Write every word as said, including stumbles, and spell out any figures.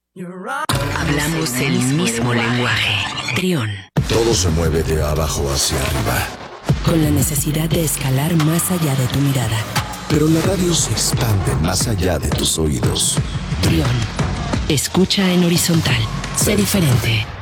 Hablamos el mismo lenguaje. Trión. Todo se mueve de abajo hacia arriba. Con la necesidad de escalar más allá de tu mirada. Pero la radio se expande más allá de tus oídos. Trión. Escucha en horizontal. Sé diferente.